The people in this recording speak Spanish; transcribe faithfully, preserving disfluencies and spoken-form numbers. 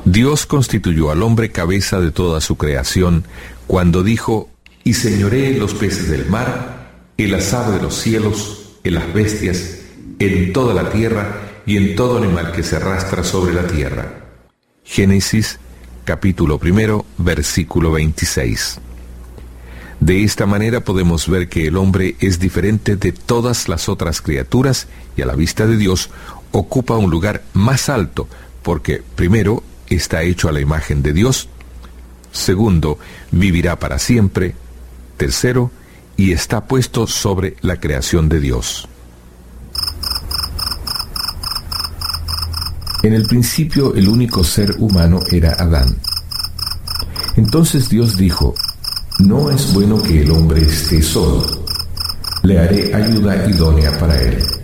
Dios constituyó al hombre cabeza de toda su creación cuando dijo: y señoree en los peces del mar, en las aves de los cielos, en las bestias, en toda la tierra y en todo animal que se arrastra sobre la tierra. Génesis capítulo primero, versículo veintiséis. De esta manera podemos ver que el hombre es diferente de todas las otras criaturas y a la vista de Dios ocupa un lugar más alto porque, primero, está hecho a la imagen de Dios, segundo, vivirá para siempre, tercero, y está puesto sobre la creación de Dios. En el principio el único ser humano era Adán. Entonces Dios dijo: no es bueno que el hombre esté solo, le haré ayuda idónea para él.